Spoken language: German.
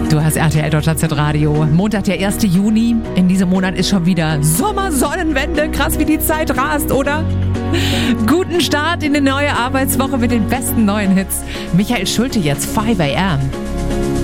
Du hast RTL Deutschland Radio. Montag, der 1. Juni. In diesem Monat ist schon wieder Sommersonnenwende. Krass, wie die Zeit rast, oder? Guten Start in die neue Arbeitswoche mit den besten neuen Hits. Michael Schulte jetzt 5 AM.